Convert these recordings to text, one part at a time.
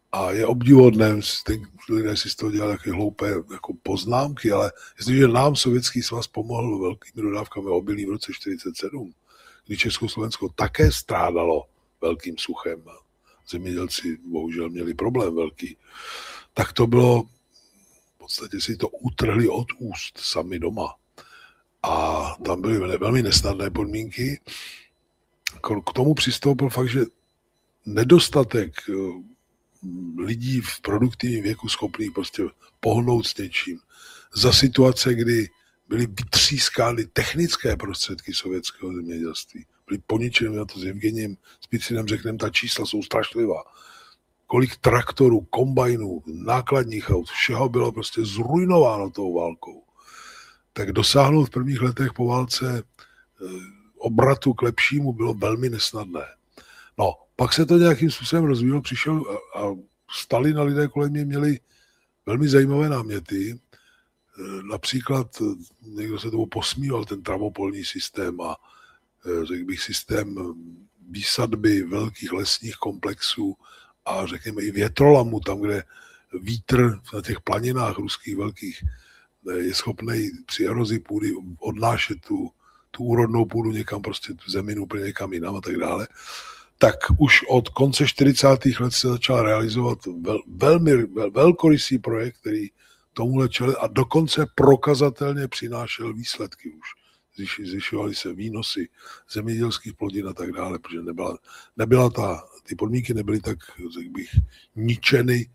A je obdivodné, lidé si z toho dělali také hloupé jako poznámky, ale jestliže nám Sovětský svaz pomohl velkými dodávkami obilí v roce 1947, kdy Československo také strádalo velkým suchem a zemědělci bohužel měli problém velký, tak to bylo, v podstatě si to utrhli od úst sami doma. A tam byly velmi nesnadné podmínky. K tomu přistoupil fakt, že nedostatek lidí v produktivním věku schopných prostě pohnout s něčím. Za situace, kdy byly vytřískány technické prostředky sovětského zemědělství, byly poničeny, na to s Evgeniem Spicinem řekneme, ta čísla jsou strašlivá. Kolik traktorů, kombajnů, nákladních aut, všeho bylo prostě zrujnováno tou válkou. Tak dosáhnout v prvních letech po válce obratu k lepšímu bylo velmi nesnadné. No, pak se to nějakým způsobem rozvíjelo, přišel a stali na lidé kolem mě měli velmi zajímavé náměty. Například někdo se tomu posmíval, ten travopolní systém a řekl bych systém výsadby velkých lesních komplexů a řekněme i větrolamu, tam, kde vítr na těch planinách ruských velkých je schopný při erozi půdy odnášet tu úrodnou půdu někam, prostě tu zeminu úplně někam jinam a tak dále. Tak už od konce 40. let se začal realizovat velmi velkorysý projekt, který tomuhle čelil a dokonce prokazatelně přinášel výsledky už. Zvyšovaly se výnosy zemědělských plodin a tak dále, protože ty podmínky nebyly tak, řekl bych, ničeny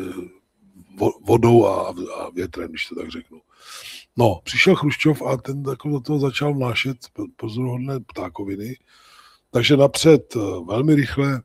vodou a větrem, když to tak řeknu. No, přišel Chruščov a ten do toho začal vnášet pozoruhodné ptákoviny, takže napřed velmi rychle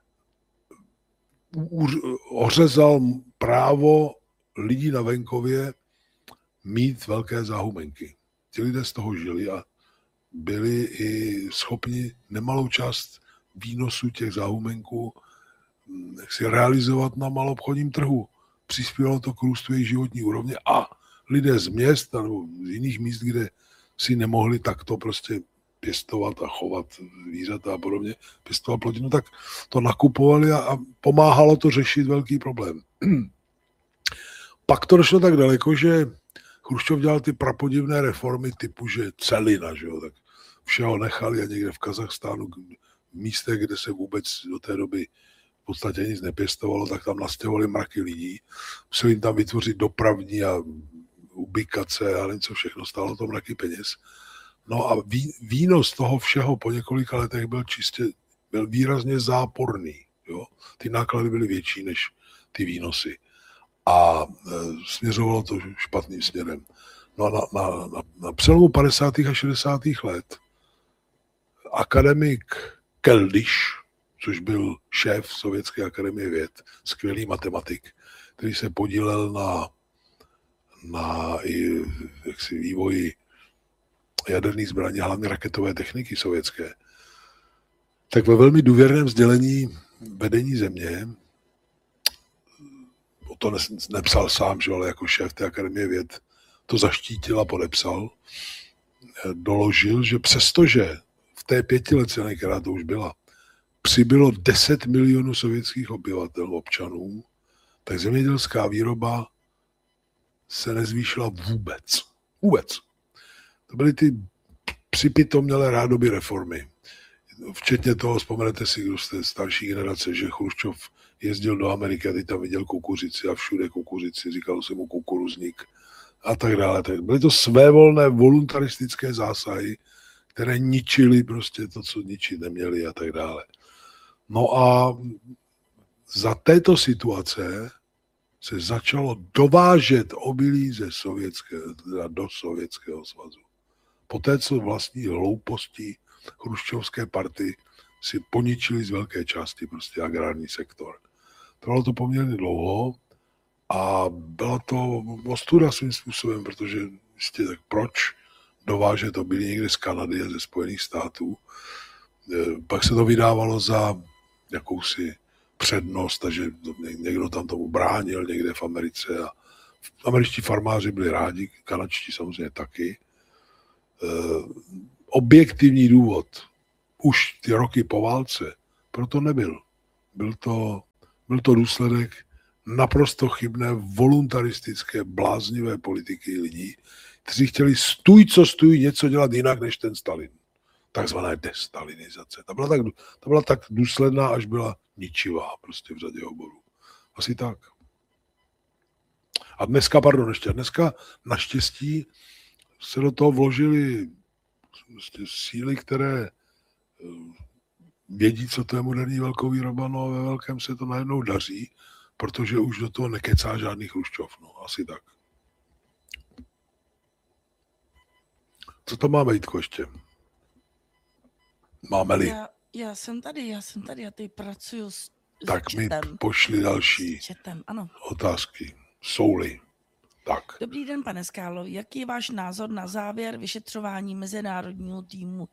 ořezal právo lidí na venkově mít velké záhumenky. Ti lidé z toho žili a byli i schopni nemalou část výnosu těch záhumenků si realizovat na maloobchodním trhu. Přispělo to k růstu jejich životní úrovně a lidé z měst nebo z jiných míst, kde si nemohli takto prostě pěstovat a chovat zvířata a podobně, pěstovat plodinu, tak to nakupovali a pomáhalo to řešit velký problém. Pak to došlo tak daleko, že Chruščov dělal ty prapodivné reformy typu, že celina, že jo, tak všeho nechali a někde v Kazachstánu, v místech, kde se vůbec do té doby v podstatě nic nepěstovalo, tak tam nastěhovali mraky lidí. Museli jim tam vytvořit dopravní a ubikace a něco všechno, stálo to mraky peněz. No a výnos toho všeho po několika letech byl výrazně záporný. Jo? Ty náklady byly větší než ty výnosy. A směřovalo to špatným směrem. No a na přelomu 50. a 60. let akademik Keldyš, což byl šéf Sovětské akademie věd, skvělý matematik, který se podílel na vývoji jaderných zbraní, hlavně raketové techniky sovětské, tak ve velmi důvěrném sdělení vedení země, o to nepsal sám, že, ale jako šéf té akademie věd to zaštítil a podepsal, doložil, že přestože v té 5leté, která to už byla, přibylo 10 milionů sovětských obyvatel, občanů, tak zemědělská výroba se nezvýšila vůbec. Vůbec. To byly ty připitomělé rádoby reformy. Včetně toho, vzpomenete si, kdo jste starší generace, že Chruščov jezdil do Ameriky a teď tam viděl kukuřici a všude kukuřici, říkalo se mu kukuruzník a tak dále. Byly to svévolné voluntaristické zásahy, které ničily prostě to, co ničit neměli a tak dále. No a za této situace se začalo dovážet obilí do Sovětského svazu. Poté, co vlastní hloupostí chruščovské party si poničili z velké části prostě agrární sektor. Trvalo to poměrně dlouho a byla to ostuda svým způsobem, protože jistě, tak proč dovážet obilí někde z Kanady a ze Spojených států. Pak se to vydávalo za jakousi přednost, takže někdo tam tomu bránil někde v Americe a američtí farmáři byli rádi, kanadští samozřejmě taky. Objektivní důvod už ty roky po válce proto nebyl. Byl to byl to důsledek naprosto chybné, voluntaristické, bláznivé politiky lidí, kteří chtěli stůj, co stůj, něco dělat jinak než ten Stalin. Takzvaná destalinizace. Ta byla tak důsledná, až byla ničivá prostě v řadě oborů. Asi tak. A dneska naštěstí se do toho vložili síly, které vědí, co to je moderní velkovýroba, no a ve velkém se to najednou daří, protože už do toho nekecá žádný Chruščov, no asi tak. Co to máme, Jitko, ještě? Máme-li? Já jsem tady, já tady pracuju s tak četem. Mi pošli další ano. Otázky. Jsou-li. Tak. Dobrý den, pane Skálo. Jaký je váš názor na závěr vyšetřování mezinárodního týmu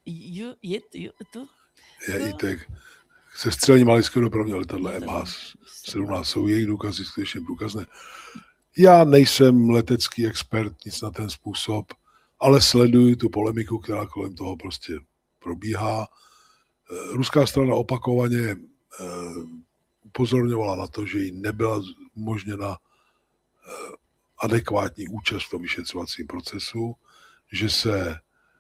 JITek se střelením malijského dopravního letadla MH17? Jsou jejich důkazy skutečně průkazné? Já nejsem letecký expert, nic na ten způsob, ale sleduji tu polemiku, která kolem toho prostě probíhá. Ruská strana opakovaně upozorňovala na to, že jí nebyla umožněna adekvátní účast v tom vyšetřovacím procesu, že se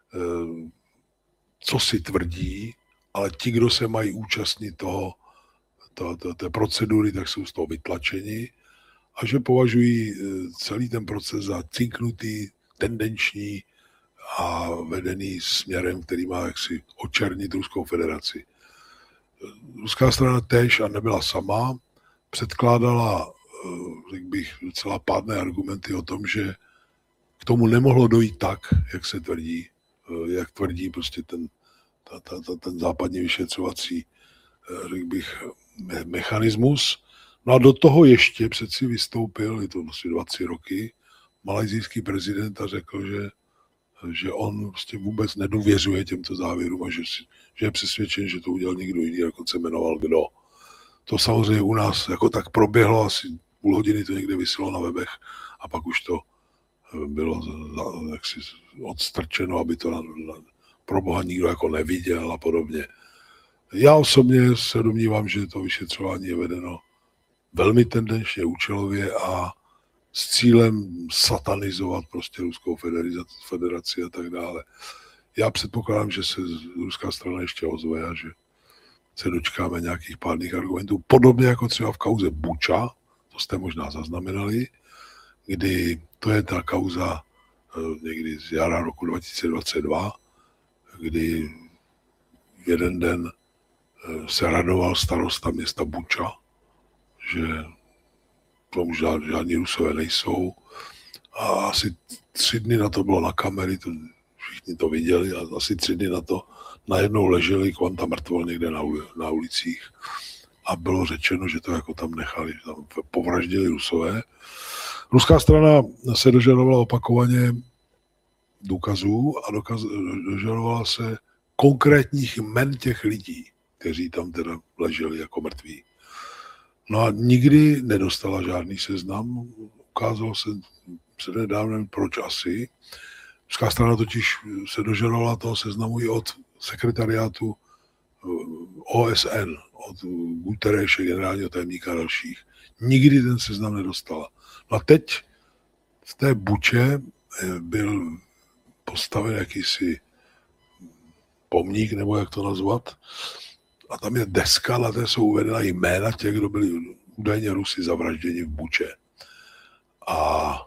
co si tvrdí, ale ti, kdo se mají účastnit té procedury, tak jsou z toho vytlačeni a že považují celý ten proces za cinknutý, tendenční a vedený směrem, který má jaksi očernit Ruskou federaci. Ruská strana též, a nebyla sama, předkládala, řekl bych, docela pádné argumenty o tom, že k tomu nemohlo dojít tak, jak se tvrdí, jak tvrdí prostě ten západní vyšetřovací, řekl bych, mechanismus. No a do toho ještě přeci vystoupil, je to asi 20 roky, malajzijský prezident a řekl, že on prostě vůbec nedůvěřuje těmto závěrům a že je přesvědčen, že to udělal někdo jiný, dokonce jmenoval kdo. To samozřejmě u nás jako tak proběhlo, asi půl hodiny to někde viselo na webech a pak už to bylo jaksi odstrčeno, aby to pro boha nikdo jako neviděl a podobně. Já osobně se domnívám, že to vyšetřování je vedeno velmi tendenčně, účelově a s cílem satanizovat prostě Ruskou federaci a tak dále. Já předpokládám, že se ruská strana ještě ozve a že se dočkáme nějakých pádných argumentů. Podobně jako třeba v kauze Buča, to jste možná zaznamenali, kdy to je ta kauza někdy z jara roku 2022, kdy jeden den se radoval starosta města Buča, že tam žádní Rusové nejsou. A asi 3 dny na to bylo na kamery, všichni to viděli a asi 3 dny na to najednou leželi kvanta mrtvol někde na ulicích a bylo řečeno, že to jako tam nechali, tam povraždili Rusové. Ruská strana se dožadovala opakovaně důkazů a dožadovala se konkrétních jmen těch lidí, kteří tam teda leželi jako mrtví. No a nikdy nedostala žádný seznam. Ukázalo se přednedávnem, proč asi. Ruská strana totiž se dožadovala toho seznamu i od sekretariátu OSN, od Guterreše, generálního tajemníka a dalších. Nikdy ten seznam nedostala. No a teď v té Buče byl postaven jakýsi pomník, nebo jak to nazvat, a tam je deska, na té jsou uvedena jména těch, kdo byli údajně Rusy zavražděni v Buče. A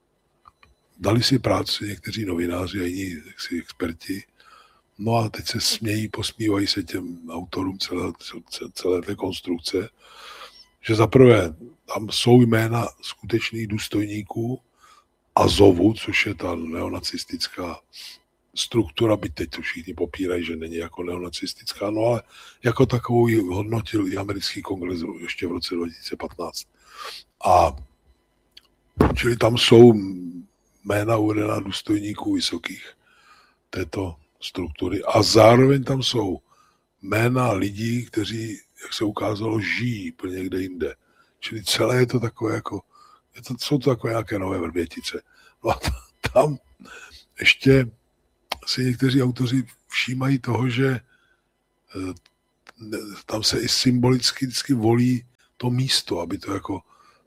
dali si práci někteří novináři a jiní experti. No a teď se smějí, posmívají se těm autorům celé té konstrukce, že zaprvé tam jsou jména skutečných důstojníků Azovu, což je ta neonacistická struktura, byť teď to všichni popírají, že není jako neonacistická, no ale jako takovou ji hodnotil i americký kongres ještě v roce 2015. A čili tam jsou jména uvedená důstojníků vysokých této struktury a zároveň tam jsou jména lidí, kteří, jak se ukázalo, žijí úplně někde jinde. Čili celé je to takové jako, jsou to takové nějaké nové Vrbětice. No a tam ještě si někteří autoři všímají toho, že tam se i symbolicky vždycky volí to místo, aby to jako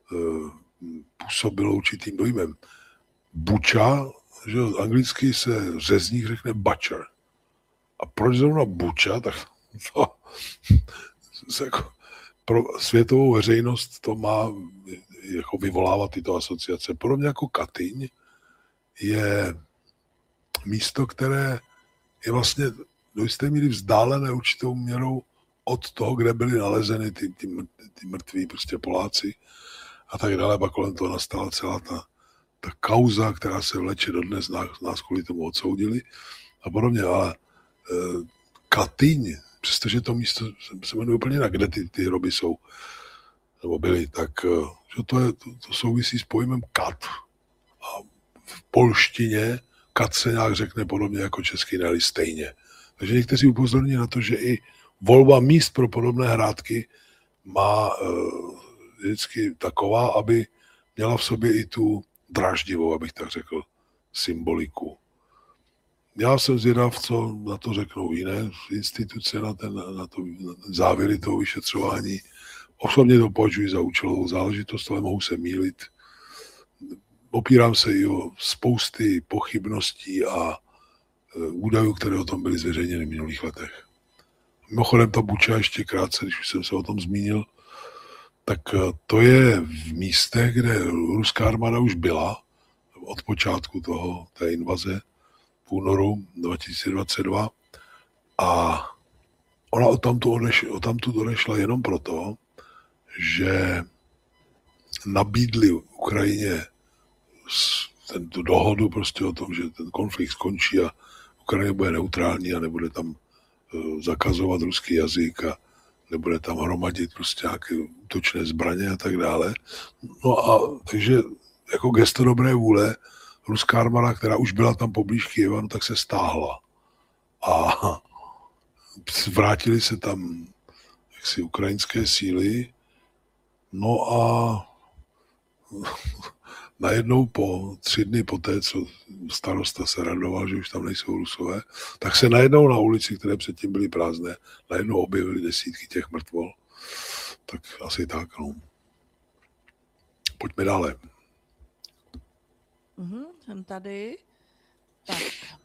působilo určitým dojmem. Buča, že anglicky se řezník řekne butcher. A proč zrovna Buča, tak to se jako pro světovou veřejnost to má jako vyvolávat tyto asociace. Podobně jako Katyň je místo, které je vlastně do jisté míry vzdálené určitou měrou od toho, kde byly nalezeny ty mrtví prostě Poláci a tak dále. Pak kolem toho nastala celá ta kauza, která se vleče dodnes, nás kvůli tomu odsoudili a podobně, ale Katyň, přestože to místo se jmenuje úplně jinak, kde ty hroby jsou, nebo byly, tak že to souvisí s pojmem kat. A v polštině kat se nějak řekne podobně jako česky, ne stejně. Takže někteří upozorní na to, že i volba míst pro podobné hrádky má vždycky taková, aby měla v sobě i tu dráždivou, abych tak řekl, symboliku. Já jsem zvědav, co na to řeknou jiné instituce, na ten závěry toho vyšetřování. Osobně to považuji za účelovou záležitost, ale mohu se mýlit. Opírám se i o spousty pochybností a údajů, které o tom byly zveřejněny v minulých letech. Mimochodem ta Buča ještě krátce, když už jsem se o tom zmínil, tak to je v místech, kde ruská armáda už byla od počátku té invaze v únoru 2022 a ona odtamtud odešla jenom proto, že nabídli Ukrajině tu dohodu prostě o tom, že ten konflikt skončí a Ukrajina bude neutrální a nebude tam zakazovat ruský jazyk a nebude tam hromadit prostě nějaké útočné zbraně a tak dále. No a takže jako gesto dobré vůle ruská armáda, která už byla tam poblíž Kyjeva, no, tak se stáhla. A vrátili se tam jaksi ukrajinské síly. No a najednou po 3 dny poté, co starosta se radoval, že už tam nejsou Rusové, tak se najednou na ulici, které předtím byly prázdné, najednou objevily desítky těch mrtvol. Tak asi tak, no. Pojďme dále. Jsem tady. Tak.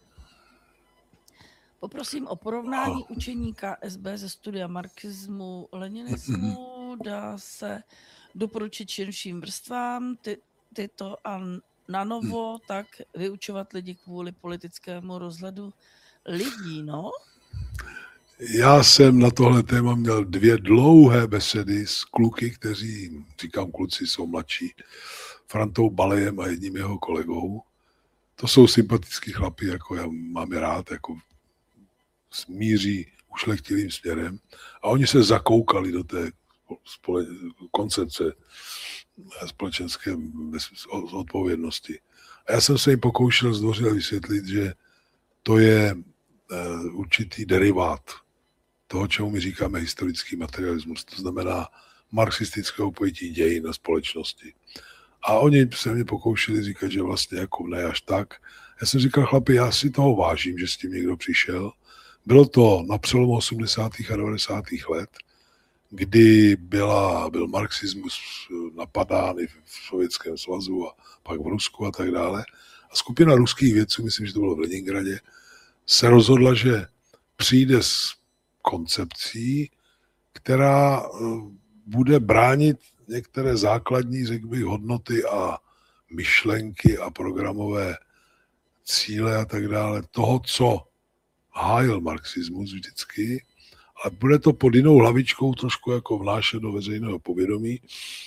Poprosím o porovnání učení KSB ze studia marxismu, leninismu. Dá se doporučit širším vrstvám tyto a na novo tak vyučovat lidi kvůli politickému rozhledu lidí, no? Já jsem na tohle téma měl 2 dlouhé besedy s kluky, kteří, říkám kluci, jsou mladší, Frantou Balejem a jedním jeho kolegou. To jsou sympatický chlapi, jako já mám je rád, jako smíří ušlechtilým směrem. A oni se zakoukali do té koncepce společenské odpovědnosti. A já jsem se jim pokoušel zdvořile vysvětlit, že to je určitý derivát toho, čemu my říkáme historický materialismus. To znamená marxistického pojetí dějin a společnosti. A oni se mě pokoušeli říkat, že vlastně jako ne až tak. Já jsem říkal, chlapi, já si toho vážím, že s tím někdo přišel. Bylo to na přelomu 80. a 90. let, kdy byl marxismus napadán i v Sovětském svazu a pak v Rusku a tak dále. A skupina ruských vědců, myslím, že to bylo v Leningradě, se rozhodla, že přijde s koncepcí, která bude bránit některé základní, řekl bych, hodnoty a myšlenky a programové cíle a tak dále, toho, co hájil marxismus vždycky, ale bude to pod jinou hlavičkou trošku jako vnášet do veřejného povědomí.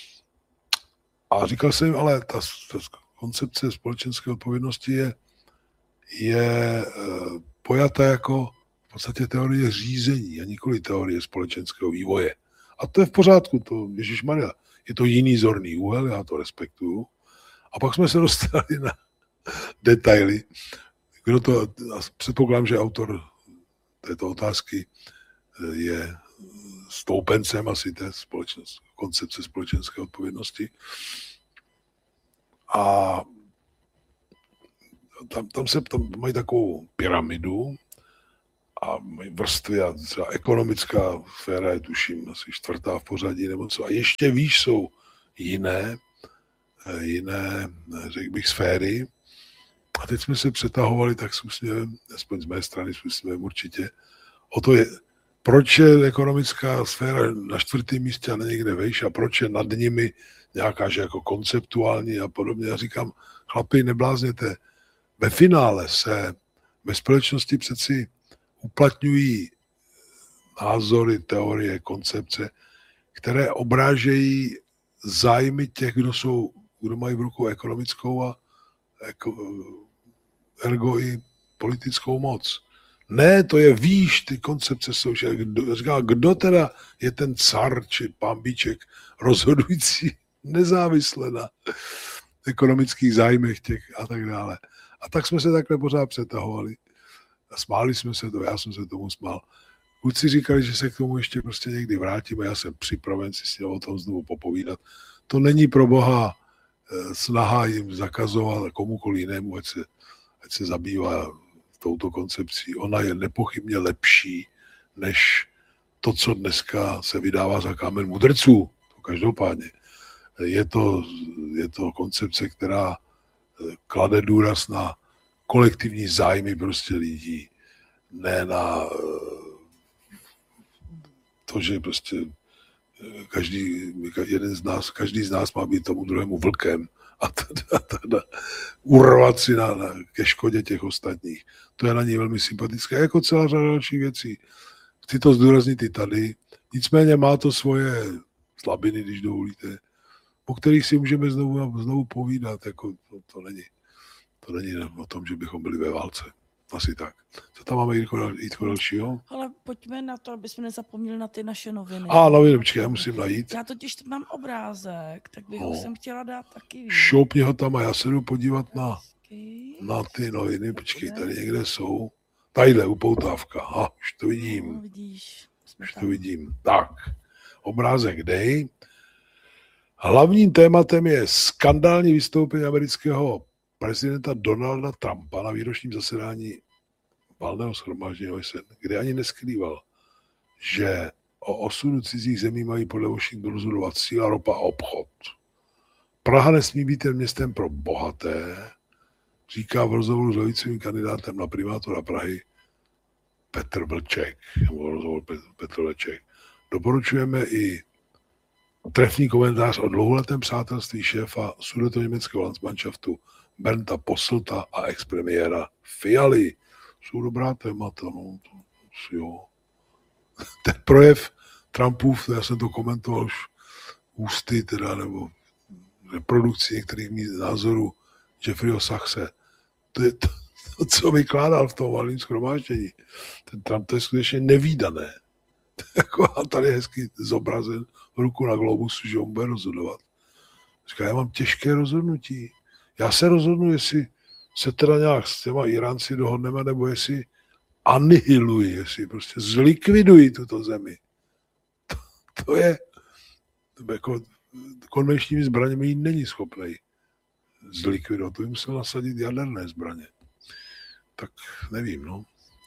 A říkal jsem, ale ta koncepce společenské odpovědnosti je pojata jako v podstatě teorie řízení a nikoli teorie společenského vývoje. A to je v pořádku, to ježišmarja, je to jiný zorný úhel, já to respektuju. A pak jsme se dostali na detaily. Předpokládám, že autor této otázky je stoupencem asi té koncepce společenské odpovědnosti. A tam mají takovou pyramidu a vrstvy a třeba ekonomická sféra je tuším asi 4. v pořadí nebo co. A ještě výš jsou jiné, řekl bych, sféry. A teď jsme se přetahovali tak s úsměvem, aspoň z mé strany s úsměvem určitě, o to je, proč je ekonomická sféra na 4. místě a ne někde vejš a proč je nad nimi nějaká, že jako konceptuální a podobně. Já říkám, chlapi, neblázněte. Ve finále se ve společnosti přeci uplatňují názory, teorie, koncepce, které obrážejí zájmy těch, kdo mají v rukou ekonomickou a ergo i politickou moc. Ne, to je výš, ty koncepce jsou, že kdo teda je ten car či pambíček rozhodující nezávisle na ekonomických zájmech těch a tak dále. A tak jsme se takhle pořád přetahovali. A smáli jsme se to, já jsem se tomu smál. Kluci říkali, že se k tomu ještě prostě někdy vrátíme, já jsem připraven si s ním o tom znovu popovídat. To není pro Boha snaha jim zakazovat a komukoliv jinému, ať se zabývá touto koncepcí. Ona je nepochybně lepší, než to, co dneska se vydává za kámen mudrců. To každopádně. Je to koncepce, která klade důraz na kolektivní zájmy prostě lidí, ne na to, že prostě každý z nás má být tomu druhému vlkem a urvat si ke škodě těch ostatních. To je na ní velmi sympatické, jako celá řada dalších věcí. Chci to zdůraznit i tady. Nicméně má to svoje slabiny, když dovolíte, o kterých si můžeme znovu povídat. Jako to není o tom, že bychom byli ve válce. Asi tak. Co tam máme jít dalšího? Ale pojďme na to, aby jsme nezapomněli na ty naše noviny. Noviny, počkej, já musím najít. Já totiž mám obrázek, tak bych ho sem chtěla dát taky. Šoupni ho tam a já se jdu podívat na ty noviny. Počkej, tady někde jsou. Tadyhle, upoutávka. Už to vidím. No, vidíš. Už to vidím. Tak, obrázek dej. Hlavním tématem je skandální vystoupení amerického prezidenta Donalda Trumpa na výročním zasedání valného shromáždění OSN, kde ani neskrýval, že o osudu cizích zemí mají podle Washingtonu rozhodovat síla, ropa a obchod. Praha nesmí být jen městem pro bohaté, říká v rozhovoru s levicovým kandidátem na primátora Prahy Petr Vlček. Doporučujeme i trefný komentář o dlouholetém přátelství šéfa sudetoněmeckého Landsmannschaftu Bernda Posselta a expremiéra Fialy. Jsou dobrá témata, no. Jo. Ten projev Trumpův, já jsem to komentoval už ústy, teda, nebo reprodukcí některých mých názorů Jeffreyho Sachse. To je to, co vykládal v tom valném shromáždění. Ten Trump, to je skutečně nevídané. A tady je hezky zobrazen ruku na globusu, že on bude rozhodovat. Říká, já mám těžké rozhodnutí. Já se rozhodnu, jestli se teda nějak s těma Iránci dohodneme, nebo jestli anihiluji, jestli prostě zlikviduji tuto zemi. To je jako konvenčními zbraněmi ji není schopný zlikvidovat. To by musel nasadit jaderné zbraně. Tak nevím, no.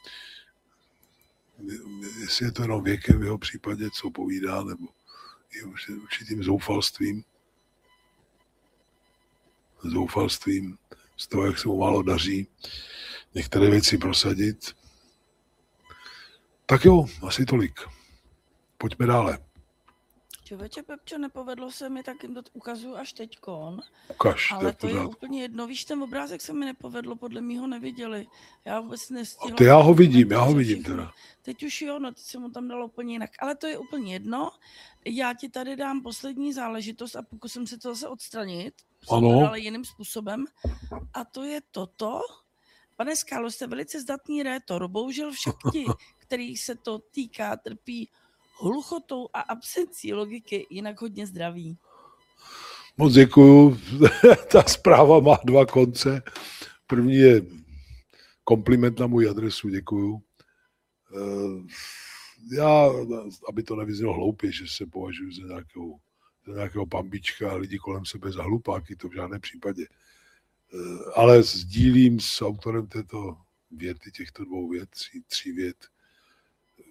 Jestli je to jenom věkem v jeho případě, co povídá, nebo i určitým zoufalstvím z toho, jak se mu málo daří některé věci prosadit. Tak jo, asi tolik. Pojďme dále. Čověče, Pepčo, nepovedlo se mi, tak jim to ukazuju až teďkon. Ukaž, ale to je úplně jedno. Víš, ten obrázek se mi nepovedlo, podle mě ho neviděli. Já vůbec nestihla. Já ho vidím teda. Teď už jo, no teď jsem mu tam dala úplně jinak. Ale to je úplně jedno. Já ti tady dám poslední záležitost a pokusím se to zase odstranit. Ano. Ale jiným způsobem. A to je toto. Pane Skálo, jste velice zdatný rétor. Bohužel však ti, kterých se to týká, trpí hluchotou a absencí logiky, jinak hodně zdraví. Moc děkuju. Ta zpráva má 2 konce. První je kompliment na můj adresu, děkuju. Já, aby to nevyznělo hloupě, že se považuji za nějakého pambička a lidi kolem sebe za hlupáky, to v žádném případě. Ale sdílím s autorem této věty, těchto 2 vět, 3 vět,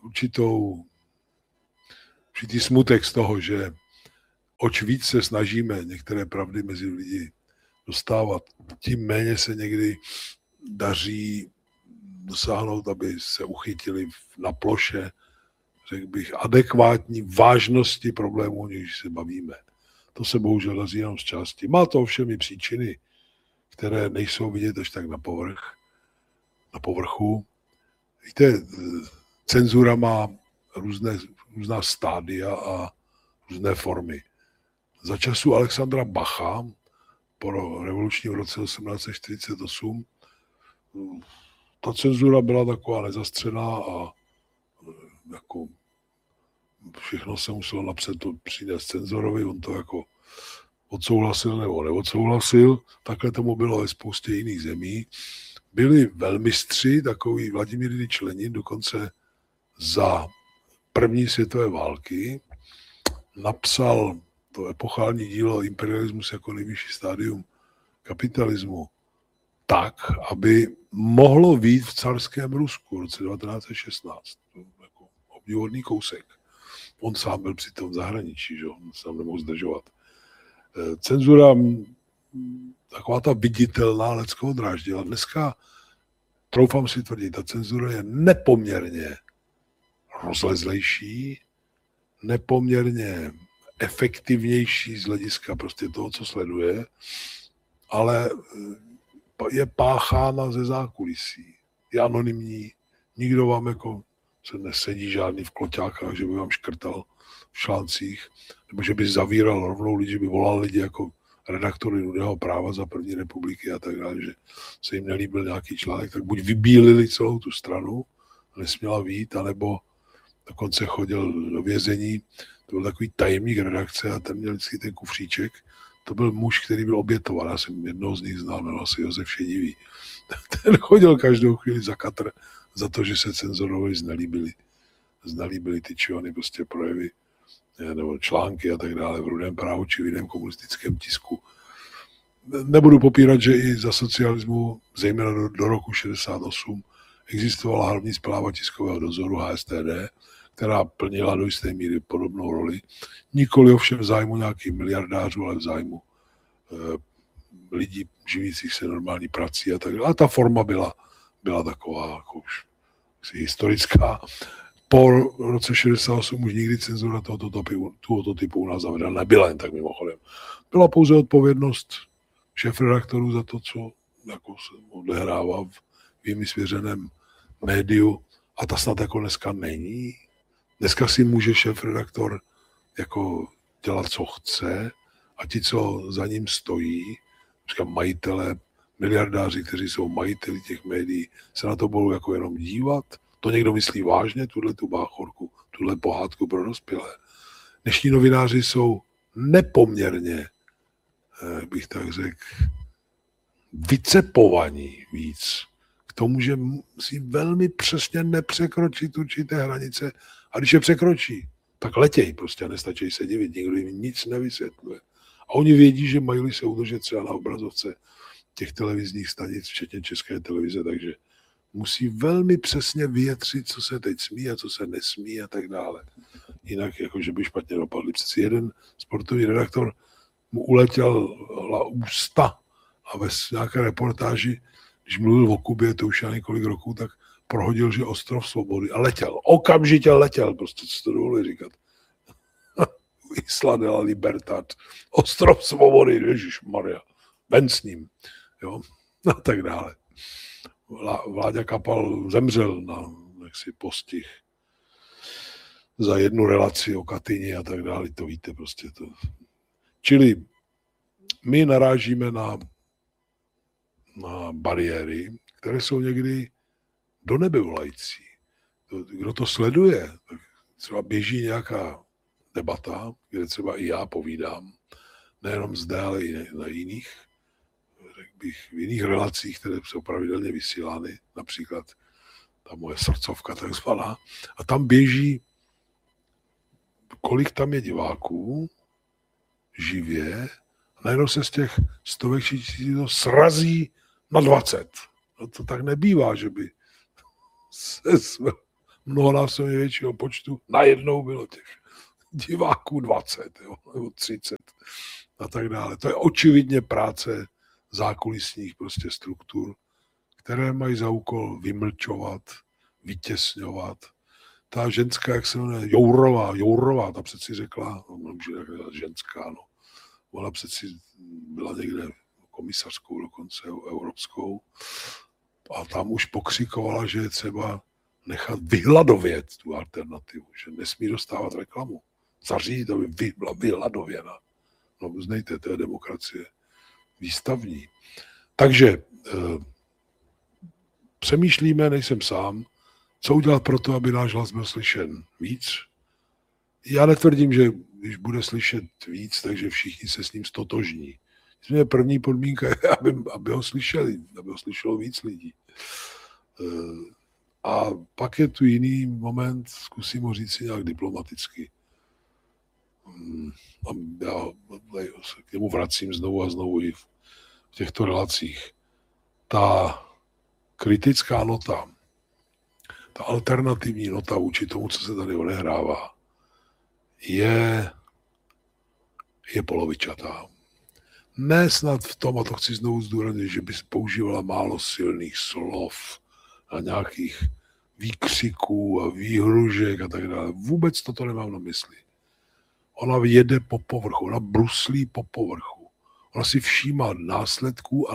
určitý smutek z toho, že oč víc se snažíme některé pravdy mezi lidi dostávat, tím méně se někdy daří dosáhnout, aby se uchytili na ploše, řekl bych, adekvátní vážnosti problémů, o nichž se bavíme. To se bohužel daří jenom z části. Má to ovšem i příčiny, které nejsou vidět až tak na povrchu. Víte, cenzura má různá stádia a různé formy. Za času Alexandra Bacha, po revolučním roce 1848, ta cenzura byla taková nezastřená a jako všechno se muselo napřed to přinést cenzorovi, on to jako odsouhlasil nebo neodsouhlasil. Takhle tomu bylo ve spoustě jiných zemí. Byli velmistři, takový Vladimír Ilyich Lenin, dokonce za první světové války napsal to epochální dílo Imperialismus jako nejvyšší stádium kapitalismu tak, aby mohlo vyjít v carském Rusku v roce 1916. To jako obdivuhodný kousek. On sám byl přitom v zahraničí, že on sám nemohl zdržovat. Cenzura, taková ta viditelná, leckoho dráždila. Dneska, troufám si tvrdit, ta cenzura je nepoměrně rozlezlejší, nepoměrně efektivnější z hlediska prostě toho, co sleduje, ale je páchána ze zákulisí. Je anonymní, nikdo vám jako se nesedí žádný v kloťákách, že by vám škrtal v článcích, nebo že by zavíral rovnou lidi, že by volal lidi jako redaktory Rudého práva za první republiky a tak dále, že se jim nelíbil nějaký článek, tak buď vybílili celou tu stranu, nesměla vyjít, anebo dokonce chodil do vězení. To byl takový tajemník redakce a ten měl vždycky ten kufříček. To byl muž, který byl obětovan. Já jsem jednoho z nich znal, jmenoval se Josef Šedivý. Ten chodil každou chvíli za katr za to, že se cenzorovi znalíbily ty či ony prostě projevy nebo články a tak dále v Rudém právu či v jiném komunistickém tisku. Nebudu popírat, že i za socialismu, zejména do roku 68, existovala hlavní správa tiskového dozoru HSTD, která plnila do jisté míry podobnou roli. Nikoli ovšem v zájmu nějakých miliardářů, ale v zájmu lidí živících se normální prací a tak dále. A ta forma byla taková jako už historická. Po roce 68 už nikdy cenzura tohoto typu u nás zavedena nebyla, jen tak mimochodem. Byla pouze odpovědnost šéfredaktorů za to, co jako se odehrává v jimi svěřeném médiu, a ta snad jako dneska není. Dneska si může šéfredaktor jako dělat, co chce, a ti, co za ním stojí, říkám majitele, miliardáři, kteří jsou majiteli těch médií, se na to budou jako jenom dívat. To někdo myslí vážně, tu báchorku, tuhle pohádku pro dospělé. Dnešní novináři jsou nepoměrně, bych tak řekl, vycepovaní víc k tomu, že musí velmi přesně nepřekročit určité hranice, a když je překročí, tak letěj prostě, nestačí se divit, nikdo jim nic nevysvětluje. A oni vědí, že mají se udržet třeba na obrazovce těch televizních stanic, včetně České televize, takže musí velmi přesně vyjetřit, co se teď smí a co se nesmí a tak dále. Jinak, jakože by špatně dopadli. Přeci jeden sportovní redaktor mu uletěla ústa a ve nějaké reportáži, když mluvil o Kubě, to už je několik roků, tak prohodil, že ostrov svobody, a letěl. Okamžitě letěl, prostě, co to dovolí říkat. Isla de la Libertad, ostrov svobody, ježišmarja, ven s ním, jo, a tak dále. Vláďa Kapal zemřel na jaksi postih za jednu relaci o Katyni a tak dále, to víte prostě to. Čili my narážíme na bariéry, které jsou někdy do nebe volající. Kdo to sleduje, tak třeba běží nějaká debata, kde třeba i já povídám, nejenom zde, ale i na jiných, řekl bych, v jiných relacích, které jsou pravidelně vysílány, například ta moje srdcovka takzvaná, a tam běží, kolik tam je diváků živě, a najednou se z těch stovek či tisíc srazí na 20. No to tak nebývá, že by se mnohonásobně většího počtu, najednou bylo těch diváků 20, jo, nebo 30 a tak dále. To je očividně práce zákulisních prostě struktur, které mají za úkol vymlčovat, vytěsňovat. Ta ženská, jak se jmenuje, Jourová, ta přeci řekla, ženská, no. Ona přeci byla někde komisařskou dokonce, evropskou, a tam už pokřikovala, že je třeba nechat vyhladovět tu alternativu, že nesmí dostávat reklamu. Zařídit, aby byla vyhladověna. No uznejte, to je demokracie výstavní. Takže přemýšlíme, nejsem sám, co udělat pro to, aby náš hlas byl slyšen víc. Já netvrdím, že když bude slyšet víc, takže všichni se s ním stotožní. První podmínka je, aby ho slyšeli, aby ho slyšelo víc lidí. A pak je tu jiný moment, zkusím ho říct si nějak diplomaticky. Já se k němu vracím znovu a znovu i v těchto relacích. Ta kritická nota, ta alternativní nota vůči tomu, co se tady odehrává, je polovičatá. Ne snad v tom, a to chci znovu zdůraznit, že by používala málo silných slov a nějakých výkřiků a výhružek a tak dále. Vůbec toto nemám na mysli. Ona jede po povrchu, ona bruslí po povrchu. Ona si všímá následků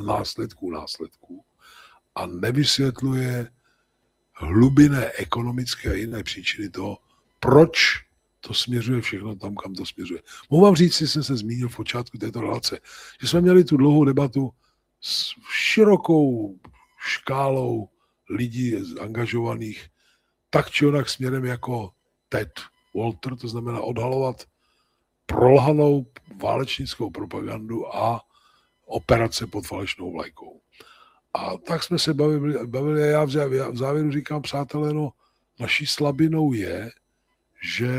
a nevysvětluje hlubinné ekonomické a jiné příčiny toho, proč to směřuje všechno tam, kam to směřuje. Mohu vám říct, že jsem se zmínil v počátku této relace, že jsme měli tu dlouhou debatu s širokou škálou lidí angažovaných tak či onak směrem jako Ted Walter, to znamená odhalovat prolhanou válečnickou propagandu a operace pod falešnou vlajkou. A tak jsme se bavili a já v závěru říkám, přátelé, no, naší slabinou je, že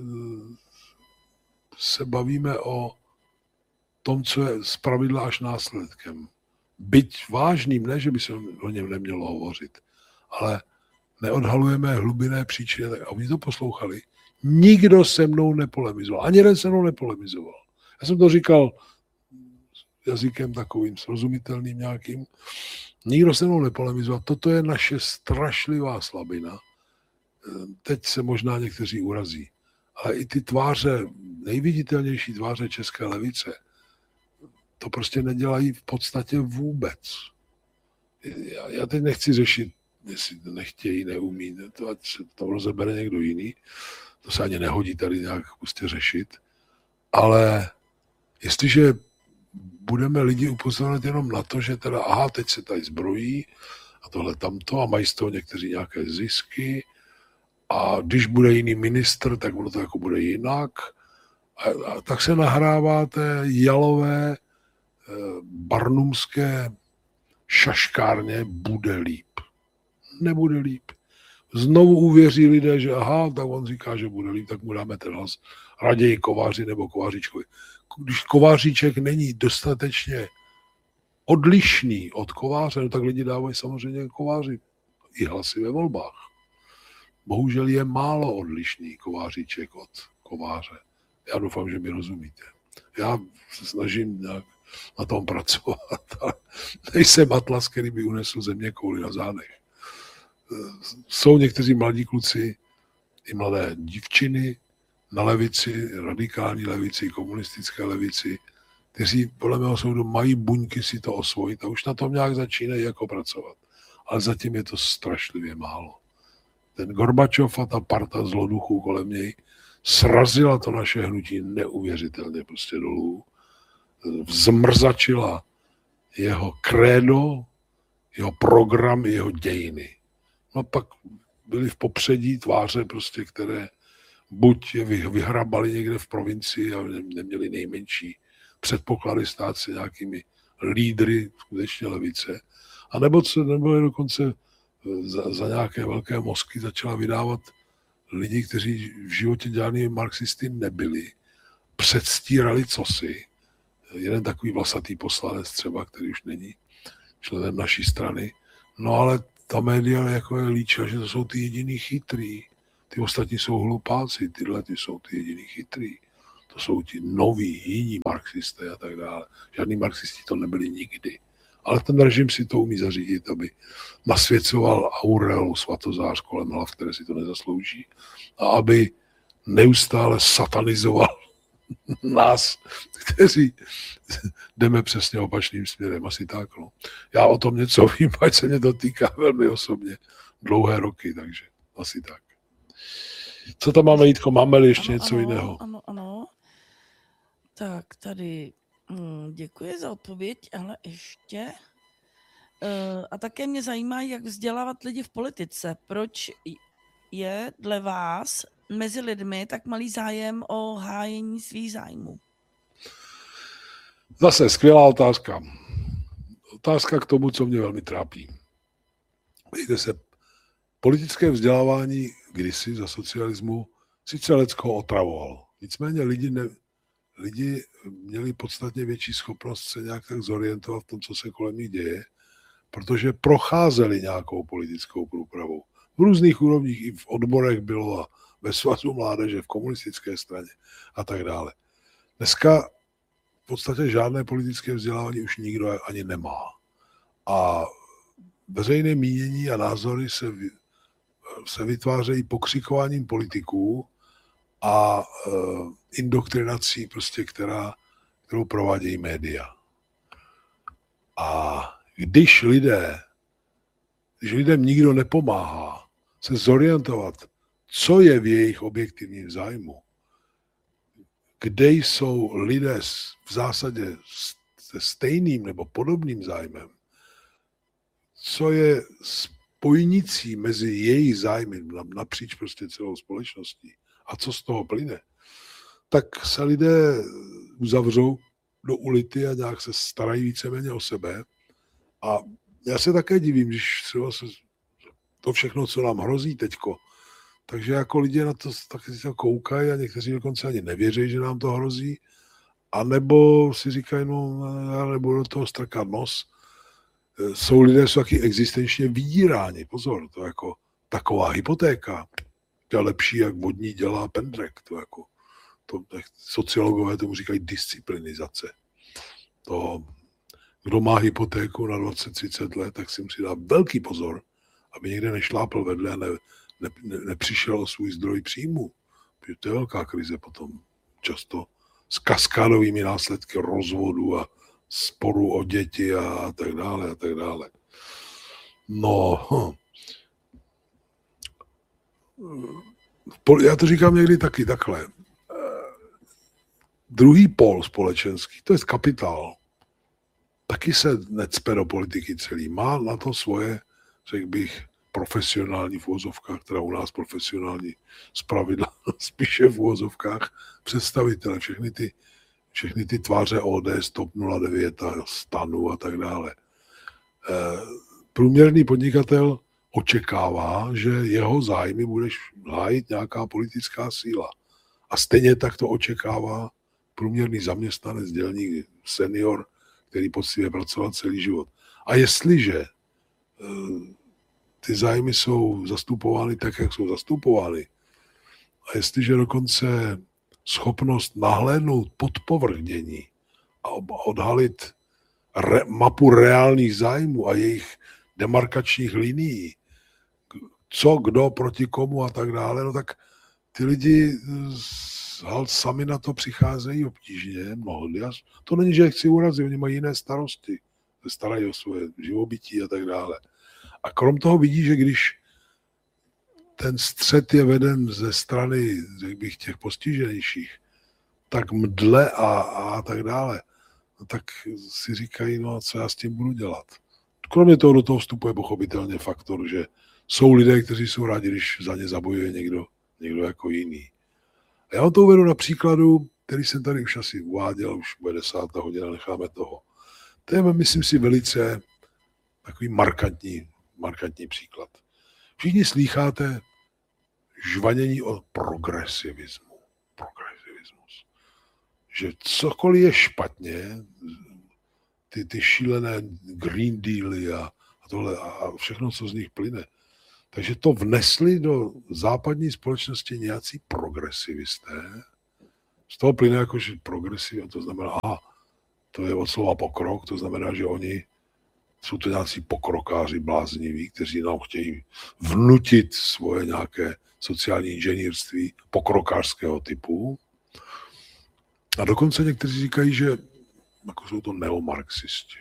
se bavíme o tom, co je zpravidla až následkem. Byť vážným, ne, že by se o něm nemělo hovořit, ale neodhalujeme hlubinné příčiny. A oni to poslouchali. Nikdo se mnou nepolemizoval. Ani jeden se mnou nepolemizoval. Já jsem to říkal jazykem takovým srozumitelným nějakým. Nikdo se mnou nepolemizoval. Toto je naše strašlivá slabina. Teď se možná někteří urazí. Ale i ty tváře, nejviditelnější tváře české levice, to prostě nedělají v podstatě vůbec. Já teď nechci řešit, jestli nechtějí, neumí, to ať se to rozebere někdo jiný. To se ani nehodí tady nějak prostě řešit. Ale jestliže budeme lidi upozorňovat jenom na to, že teda aha, teď se tady zbrojí a tohle tamto a mají z toho někteří nějaké zisky a když bude jiný ministr, tak ono to jako bude jinak. A tak se nahrává té jalové barnumské šaškárně bude líp. Nebude líp. Znovu uvěří lidé, že aha, tak on říká, že bude líp, tak mu dáme ten hlas. Raději Kováři nebo Kovářičkovi. Když Kováříček není dostatečně odlišný od Kováře, no tak lidi dávají samozřejmě Kováři i hlasy ve volbách. Bohužel je málo odlišný Kováříček od Kováře. Já doufám, že mi rozumíte. Já se snažím nějak na tom pracovat. Nejsem atlas, který by unesl země kouli na zádech. Jsou někteří mladí kluci i mladé dívčiny na levici, radikální levici, komunistické levici, kteří podle mého soudu mají buňky si to osvojit a už na tom nějak začínají jako pracovat. Ale zatím je to strašlivě málo. Ten Gorbačov a ta parta zloduchů kolem něj srazila to naše hnutí neuvěřitelně prostě dolů. Zmrzačila jeho krédo, jeho program, jeho dějiny. No pak byly v popředí tváře prostě, které buď je vyhrabali někde v provincii a neměli nejmenší předpoklady stát se nějakými lídry skutečně levice, anebo je dokonce za nějaké velké mozky začala vydávat lidi, kteří v životě žádnými marxisty nebyli, předstírali cosi. Jeden takový vlasatý poslanec třeba, který už není členem naší strany. No ale ta média jako je líčila, že to jsou ty jediný chytrý. Ty ostatní jsou hlupáci, tyhle ty jsou ty jediný chytrý. To jsou ti noví, jiní marxisté a tak dále. Žádný marxisti to nebyli nikdy. Ale ten režim si to umí zařídit, aby nasvěcoval aureolu svatozář kolem hlav, které si to nezaslouží. A aby neustále satanizoval nás, kteří jdeme přesně opačným směrem. Asi tak, no. Já o tom něco vím, ať se mě to týká velmi osobně. Dlouhé roky, takže asi tak. Co tam máme, Jitko? Máme-li ještě něco jiného? Ano. Tak tady děkuji za odpověď, ale ještě. A také mě zajímá, jak vzdělávat lidi v politice. Proč je dle vás mezi lidmi tak malý zájem o hájení svých zájmů? Zase skvělá otázka. Otázka k tomu, co mě velmi trápí. Víte se, politické vzdělávání kdysi za socialismu sice lecko otravovalo. Nicméně lidi měli podstatně větší schopnost se nějak tak zorientovat v tom, co se kolem nich děje, protože procházeli nějakou politickou průpravou. V různých úrovních, i v odborech bylo a ve svazu mládeže, v komunistické straně a tak dále. Dneska v podstatě žádné politické vzdělávání už nikdo ani nemá. A veřejné mínění a názory se vytvářejí pokřikováním politiků a indoktrinací, prostě, kterou provádějí média. A když lidem nikdo nepomáhá se zorientovat, co je v jejich objektivním zájmu, kde jsou lidé v zásadě se stejným nebo podobným zájmem, co je spojnicí mezi jejich zájmy napříč prostě celou společností a co z toho plyne, tak se lidé uzavřou do ulity a nějak se starají víceméně o sebe. A já se také divím, když třeba se to všechno, co nám hrozí teďko, takže jako lidi na to taky si to koukají a někteří dokonce ani nevěří, že nám to hrozí, a nebo si říkají, no já nebudu do toho strkat nos. Jsou lidé, jsou taky existenčně vydíráni. Pozor, to jako taková hypotéka, to je lepší, jak vodní dělá pendrek. Sociologové tomu říkají disciplinizace. To, kdo má hypotéku na 20-30 let, tak si musí dát velký pozor, aby někde nešlápl vedle a nepřišel o svůj zdroj příjmu. To je velká krize potom. Často s kaskádovými následky rozvodu a sporu o děti a tak dále a tak dále. No, já to říkám někdy taky takhle. Druhý pól společenský, to je kapitál, taky se necpe do politiky celý. Má na to svoje, řekl bych, profesionální v uvozovkách, teda u nás profesionální zpravidla, spíše v uvozovkách, představitele, všechny ty tváře ODS, TOP 09 a STANu a tak dále. Průměrný podnikatel očekává, že jeho zájmy budeš hájit nějaká politická síla. A stejně tak to očekává průměrný zaměstnanec, dělník, senior, který poctivě pracoval celý život. A jestliže ty zájmy jsou zastupovány tak, jak jsou zastupovány, a jestliže dokonce schopnost nahlédnout pod povrch dění a odhalit mapu reálných zájmů a jejich demarkačních linií, co, kdo, proti komu a tak dále, no tak ty lidi sami na to přicházejí obtížně mnohdy. To není, že je chci urazit, oni mají jiné starosti, se starají o svoje živobytí a tak dále. A krom toho vidí, že když ten střet je veden ze strany, řekl bych, těch postiženějších, tak mdle a tak dále, no tak si říkají, no co já s tím budu dělat. Kromě toho do toho vstupuje pochopitelně faktor, že jsou lidé, kteří jsou rádi, když za ně zabojuje někdo jako jiný. A já vám to uvedu na příkladu, který jsem tady už asi uváděl, už bude 10. hodina, necháme toho. To je, myslím si, velice takový markantní příklad. Všichni slýcháte žvanění o progresivismu. Progresivismus. Že cokoliv je špatně, ty šílené Green Dealy a tohle a všechno, co z nich plyne. Takže to vnesli do západní společnosti nějací progresivisté. Z toho plyne jakože progresivní, to znamená, to je od slova pokrok, to znamená, že oni jsou to nějací pokrokáři blázniví, kteří nám chtějí vnutit svoje nějaké sociální inženýrství pokrokářského typu. A dokonce někteří říkají, že jako jsou to neomarxisti.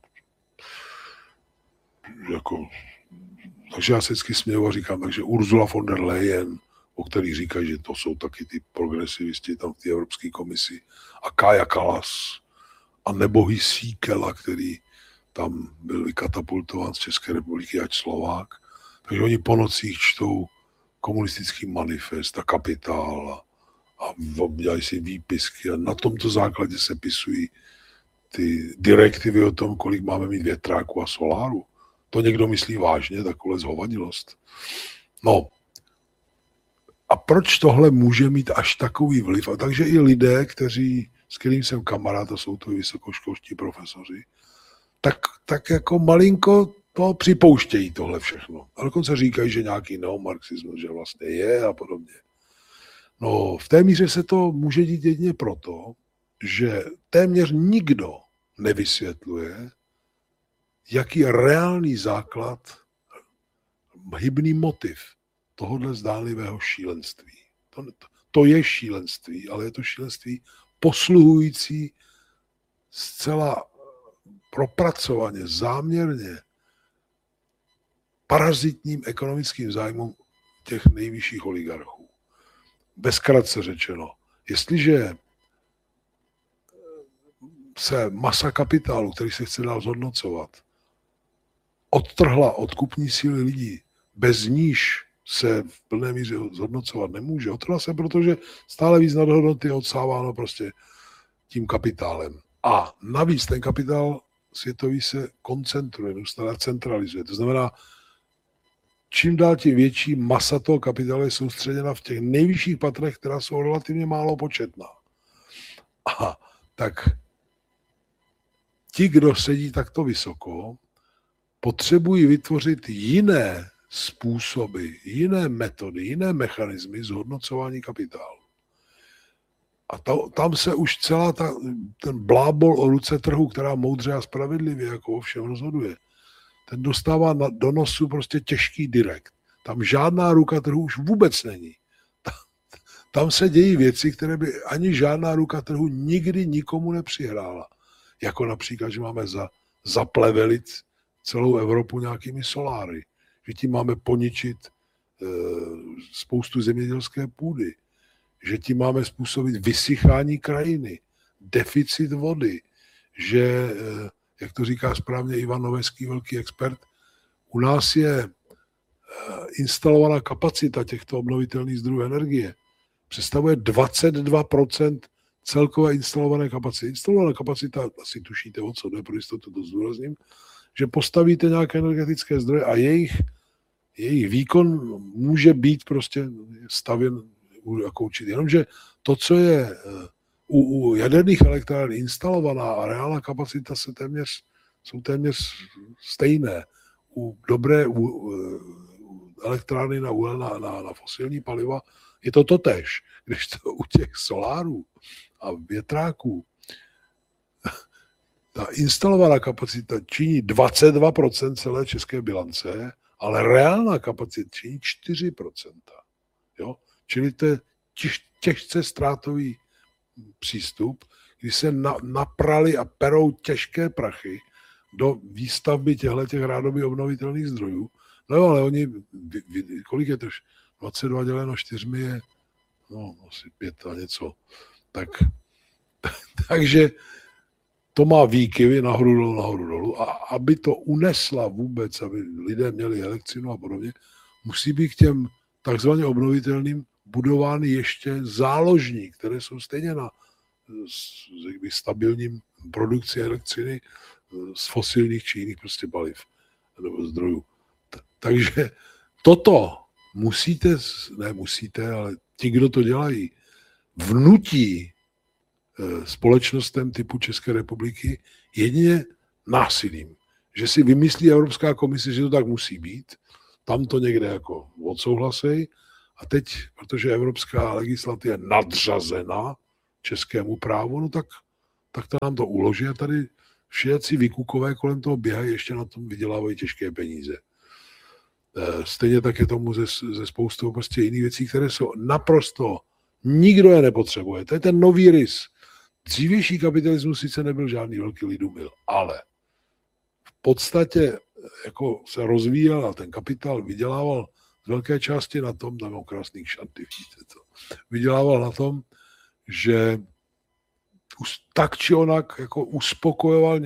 Takže já se vždycky směju a říkám, takže Ursula von der Leyen, o kterých říkají, že to jsou taky ty progresivisti tam v té Evropské komisi, a Kaja Kallas a nebohý Síkela, který tam byl vykatapultován z České republiky, ať Slovák. Takže oni po nocích čtou komunistický manifest a Kapitál a dělají si výpisky a na tomto základě se pisují ty direktivy o tom, kolik máme mít větráku a soláru. To někdo myslí vážně, takovou zhovadilost. No. A proč tohle může mít až takový vliv? A takže i lidé, s kterým jsem kamarád, a jsou to vysokoškolští profesoři, tak jako malinko to připouštějí tohle všechno. A dokonce říkají, že nějaký neomarxismus, že vlastně je a podobně. No, v té míře se to může dít jedině proto, že téměř nikdo nevysvětluje, jaký je reálný základ, hybný motiv tohohle zdánlivého šílenství. To je šílenství, ale je to šílenství posluhující zcela propracovaně, záměrně parazitním ekonomickým zájmům těch nejvyšších oligarchů. Bezkratce řečeno, jestliže se masa kapitálu, který se chce dál zhodnocovat, odtrhla od kupní síly lidí, bez níž se v plné míře zhodnocovat nemůže. Odtrhla se, protože stále víc nadhodnoty je odsáváno prostě tím kapitálem. A navíc ten kapitál světový se koncentruje, neustále centralizuje. To znamená, čím dál tím větší masa toho kapitálu je soustředěna v těch nejvyšších patrech, která jsou relativně málo početná. A tak ti, kdo sedí takto vysoko, potřebují vytvořit jiné způsoby, jiné metody, jiné mechanismy zhodnocování kapitálu. A tam se už ten blábol o ruce trhu, která moudře a spravedlivě jako o všem rozhoduje, ten dostává do nosu prostě těžký direkt. Tam žádná ruka trhu už vůbec není. Tam se dějí věci, které by ani žádná ruka trhu nikdy nikomu nepřihrála. Jako například, že máme zaplevelit celou Evropu nějakými soláry. Že tím máme poničit spoustu zemědělské půdy. Že tím máme způsobit vysychání krajiny, deficit vody. Že, jak to říká správně Ivan Noveský, velký expert, u nás je instalovaná kapacita těchto obnovitelných zdrojů energie. Představuje 22% celkové instalované kapacity. Instalovaná kapacita, asi tušíte, o co jde, pro jistotu to zdůrazním, že postavíte nějaké energetické zdroje a jejich výkon může být prostě stavěn jako určitý. Jenomže to, co je u jaderných elektráren instalovaná a reálná kapacita jsou téměř stejné. U dobré elektrárny na fosilní paliva je to totéž. Když to u těch solárů a větráků ta instalovaná kapacita činí 22% celé české bilance, ale reálná kapacita činí 4%. Jo? Čili to je těžce ztrátový přístup, kdy se naprali a perou těžké prachy do výstavby těchto rádoby obnovitelných zdrojů. No ale oni, kolik je to? 22 děleno 4 je asi 5 a něco. Takže to má výkyvy nahoru dolů. A aby to unesla vůbec, aby lidé měli elektřinu a podobně, musí být k těm takzvaně obnovitelným budovány ještě záložní, které jsou stejně na stabilním produkci elektřiny z fosilních či jiných prostě paliv nebo zdrojů. Takže toto nemusíte, ale ti, kdo to dělají, vnutí společnostem typu České republiky jedině násilím. že si vymyslí Evropská komise, že to tak musí být, tam to někde jako odsouhlasej a teď, protože evropská legislativa je nadřazena českému právu, no tak to nám to uloží a tady všetci vykukové kolem toho běhají, ještě na tom vydělávají těžké peníze. Stejně tak je tomu ze spoustou prostě jiných věcí, které jsou naprosto, nikdo je nepotřebuje. To je ten nový rys. Dřívější kapitalismus sice nebyl žádný velký lidumil, ale v podstatě jako se rozvíjel a ten kapitál vydělával z velké části na tom, tam mám krásný šanty, vydělával na tom, že tak či onak jako uspokojoval,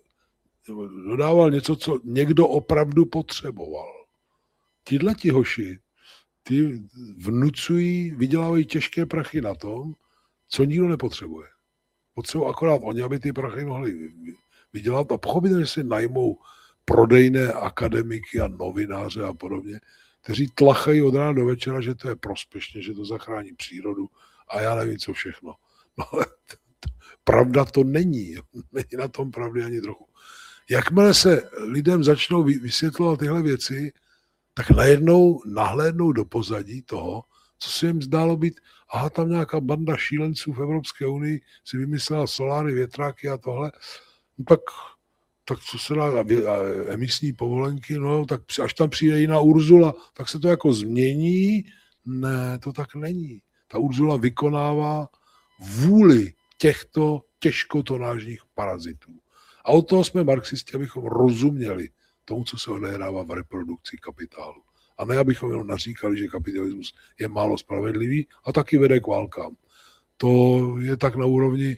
dodával něco, co někdo opravdu potřeboval. Tihleti hoši, ty vnucují, vydělávají těžké prachy na tom, co nikdo nepotřebuje. Potřebují akorát oni, aby ty prachy mohli vydělat a pochopitelně si najmou prodejné akademiky a novináře a podobně, kteří tlachají od rána do večera, že to je prospěšně, že to zachrání přírodu a já nevím, co všechno. No ale pravda to není. Není na tom pravdy ani trochu. Jakmile se lidem začnou vysvětlovat tyhle věci, tak najednou nahlédnou do pozadí toho, co se jim zdálo být, aha, tam nějaká banda šílenců v Evropské unii si vymyslela soláry, větráky a tohle, no tak co se dá, emisní povolenky, no tak až tam přijde jiná Urzula, tak se to jako změní. Ne, to tak není. Ta Urzula vykonává vůli těchto těžkotonážních parazitů. A od toho jsme marxisti, abychom rozuměli tomu, co se odehrává v reprodukci kapitálu. A ne, abychom jenom naříkali, že kapitalismus je málo spravedlivý a taky vede k válkám. To je tak na úrovni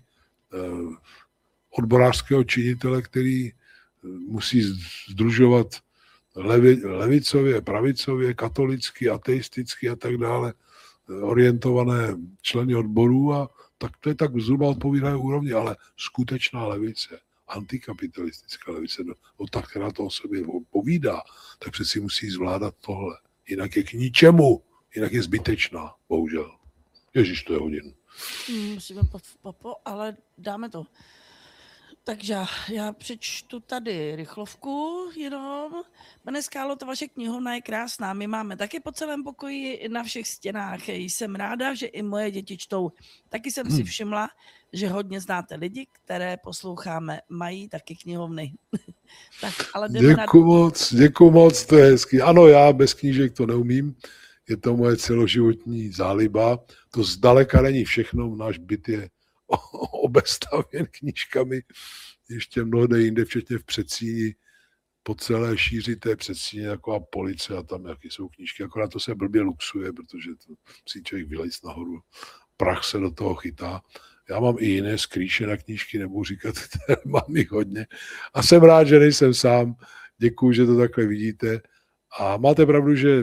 odborářského činitele, který musí sdružovat levicově, pravicově, katolicky, ateisticky a tak dále orientované členy odborů a tak to je tak zhruba odpovídají úrovni, ale skutečná levice, antikapitalistická levice, ta, která to o sobě povídá, tak přeci musí zvládat tohle. Jinak je k ničemu, jinak je zbytečná, bohužel. Ježiš, to je hodin. Musíme ale dáme to. Takže já přečtu tady rychlovku jenom. Pane Skálo, ta vaše knihovna je krásná. My máme taky po celém pokoji na všech stěnách. Jsem ráda, že i moje děti čtou. Taky jsem si všimla, že hodně znáte lidi, které posloucháme, mají taky knihovny. Tak, ale děkuju moc, to je hezký. Ano, já bez knížek to neumím. Je to moje celoživotní záliba. To zdaleka není všechno. Náš byt je obestavěn knížkami, ještě mnohde jinde, včetně v předsíni, po celé šíři té předsíně, taková police a tam jaký jsou knížky, akorát to se blbě luxuje, protože to musí člověk vylejt nahoru, prach se do toho chytá. Já mám i jiné skrýše na knížky, nebudu říkat, které mám jich hodně a jsem rád, že nejsem sám, děkuju, že to takhle vidíte a máte pravdu, že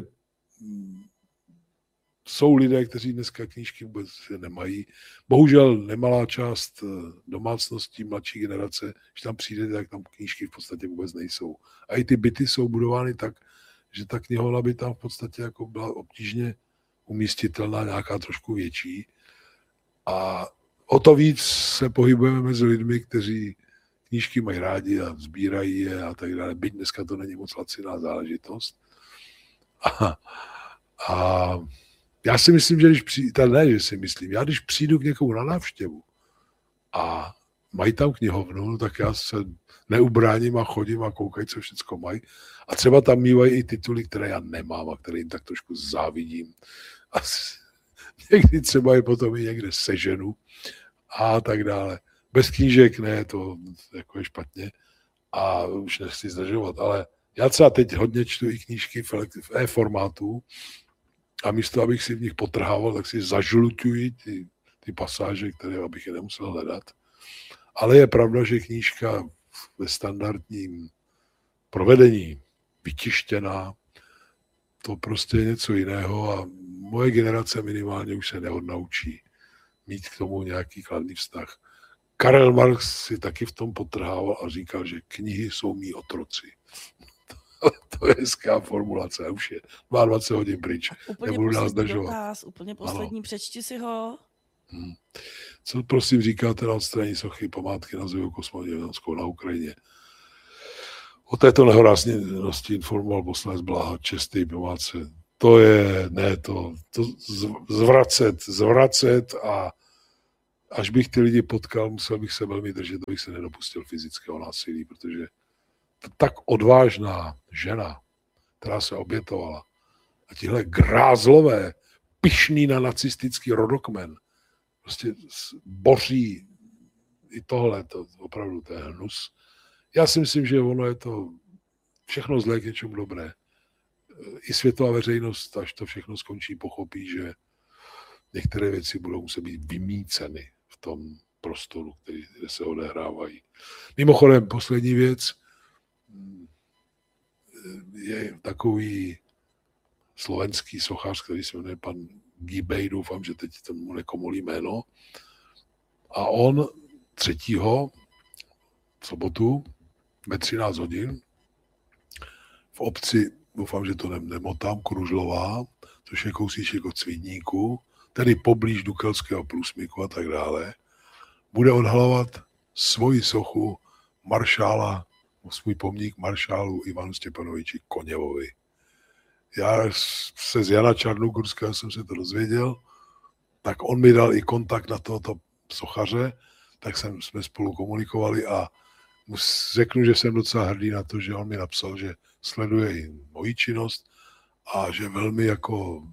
jsou lidé, kteří dneska knížky vůbec nemají. Bohužel nemalá část domácností mladší generace, když tam přijdete, tak tam knížky v podstatě vůbec nejsou. A i ty byty jsou budovány tak, že ta knihovna by tam v podstatě jako byla obtížně umístitelná, nějaká trošku větší. A o to víc se pohybujeme mezi lidmi, kteří knížky mají rádi a sbírají je a tak dále. Byť dneska to není moc laciná záležitost. A já si myslím, že když přijdu k někomu na návštěvu a mají tam knihovnu, tak já se neubráním a chodím a koukají, co všecko mají. A třeba tam mývají i tituly, které já nemám a které jim tak trošku závidím. A někdy třeba je potom i někde seženu a tak dále. Bez knížek ne, to jako je špatně a už nechci zdržovat, ale já třeba teď hodně čtu i knížky v e-formátu, a místo, abych si v nich potrhával, tak si zažluťuji ty pasáže, které abych je nemusel hledat. Ale je pravda, že knížka ve standardním provedení vytištěná, to prostě je něco jiného a moje generace minimálně už se neodnaučí mít k tomu nějaký kladný vztah. Karel Marx si taky v tom potrhával a říkal, že knihy jsou mí otroci. To je hezká formulace, a už je 22 hodin pryč. Nebudu nás zdržovat. Úplně poslední, přečti si ho. Co prosím říkáte na odstranění sochy památky na Zóju Kosmonautskou na Ukrajině? O této nehoráznosti informoval poslanec Bláha, čestný pomáce. To je, ne, to zvracet a až bych ty lidi potkal, musel bych se velmi držet, abych se nedopustil fyzického násilí, protože tak odvážná žena, která se obětovala, a tihle grázlové, pyšný na nacistický rodokmen, prostě boří i tohle, to opravdu to je hnus. Já si myslím, že ono je to všechno zlé k něčemu dobré. I světová veřejnost, až to všechno skončí, pochopí, že některé věci budou muset být vymýceny v tom prostoru, kde se odehrávají. Mimochodem, poslední věc je takový slovenský sochař, který se jmenuje pan Gibej, doufám, že teď tomu nekomolí jméno. A on 3. v sobotu ve 13 hodin v obci, doufám, že to nemotám, Kružlová, což je kousíček od Cvidníku, tedy poblíž Dukelského průsmyku a tak dále, bude odhalovat svoji sochu maršála, svůj pomník maršálu Ivanu Stěpanoviči Koněvovi. Já se z Jana Čarnogórského jsem se to dozvěděl, tak on mi dal i kontakt na tohoto sochaře, tak jsme spolu komunikovali a řeknu, že jsem docela hrdý na to, že on mi napsal, že sleduje i moji činnost a že velmi jako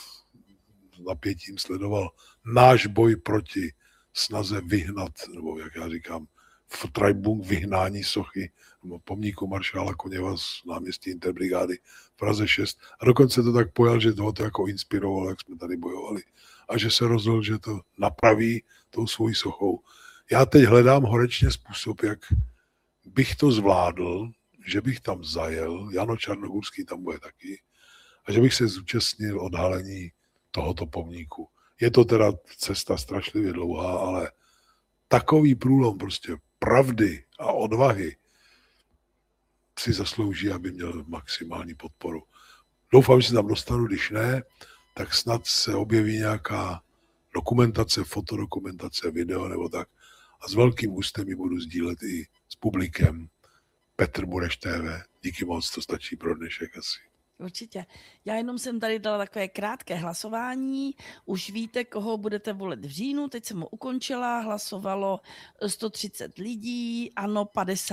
napětím sledoval náš boj proti snaze vyhnat, nebo jak já říkám, Vertreibung, vyhnání sochy, nebo pomníku maršála Koněva z náměstí Interbrigády v Praze 6. A dokonce to tak pojal, že toho to jako inspirovalo, jak jsme tady bojovali. A že se rozhodl, že to napraví tou svojí sochou. Já teď hledám horečně způsob, jak bych to zvládl, že bych tam zajel, Jano Čarnogórský tam bude taky, a že bych se zúčastnil odhalení tohoto pomníku. Je to teda cesta strašlivě dlouhá, ale takový průlom prostě pravdy a odvahy si zaslouží, aby měl maximální podporu. Doufám, že se tam dostanu, když ne, tak snad se objeví nějaká dokumentace, fotodokumentace, video nebo tak. A s velkým ústem ji budu sdílet i s publikem. Petr Bureš TV. Díky moc, to stačí pro dnešek asi. Určitě. Já jenom jsem tady dala takové krátké hlasování. Už víte, koho budete volit v říjnu. Teď jsem ho ukončila. Hlasovalo 130 lidí, ano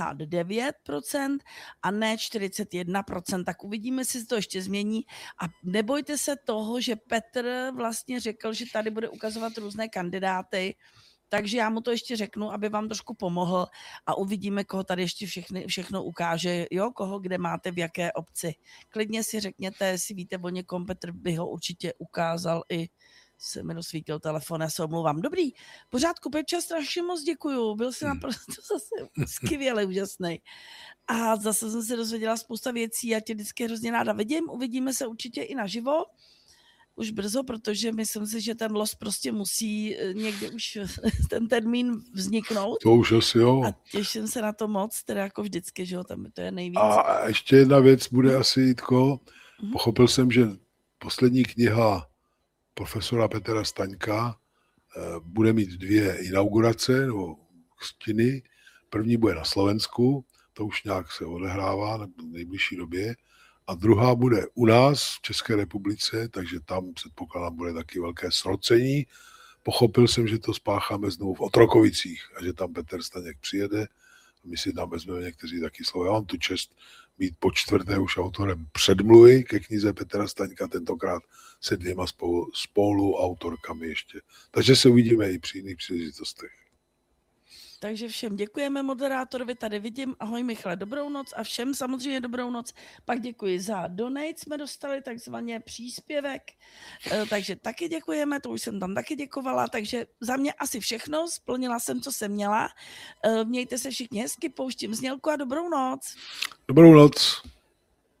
59% a ne 41%. Tak uvidíme, jestli se to ještě změní. A nebojte se toho, že Petr vlastně řekl, že tady bude ukazovat různé kandidáty. Takže já mu to ještě řeknu, aby vám trošku pomohl a uvidíme, koho tady ještě všechno ukáže, jo, koho kde máte, v jaké obci. Klidně si řekněte, jestli víte o někom, Petr by ho určitě ukázal i se mi dosvítil telefon, já se omlouvám. Dobrý, pořádku, Peťa, strašně moc děkuju, byl jsi naprosto zase skvělý, úžasný. A zase jsem se dozvěděla spousta věcí, já tě vždycky hrozně ráda vidím, uvidíme se určitě i naživo. Už brzo, protože myslím si, že ten los prostě musí někdy už ten termín vzniknout. To už asi jo. A těším se na to moc, teda jako vždycky, že jo, tam to je nejvíc. A ještě jedna věc bude asi, Jitko. Pochopil jsem, že poslední kniha profesora Petra Staňka bude mít 2 inaugurace, nebo křtiny. První bude na Slovensku, to už nějak se odehrává v nejbližší době. A druhá bude u nás v České republice, takže tam předpokládám bude taky velké srocení. Pochopil jsem, že to spácháme znovu v Otrokovicích a že tam Petr Staněk přijede. My si tam vezmeme někteří taky slovo. Já mám tu čest být po 4. už autorem předmluvy ke knize Petra Staňka, tentokrát se 2 spoluautorkami ještě. Takže se uvidíme i při jiných příležitostech. Takže všem děkujeme moderátorovi, tady vidím. Ahoj Michale, dobrou noc a všem samozřejmě dobrou noc. Pak děkuji za donate, jsme dostali takzvaně příspěvek, takže taky děkujeme, to už jsem tam taky děkovala, takže za mě asi všechno, splnila jsem, co jsem měla. Mějte se všichni hezky, pouštím znělku a dobrou noc. Dobrou noc.